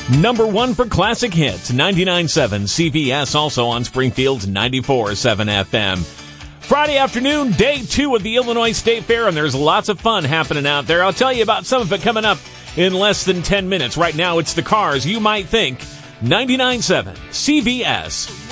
Number 1 for classic hits, 99.7 CBS, also on Springfield's 94.7 FM. Friday afternoon, day 2 of the Illinois State Fair, and there's lots of fun happening out there. I'll tell you about some of it coming up in less than 10 minutes. Right now, it's the cars you might think. 99.7 CBS.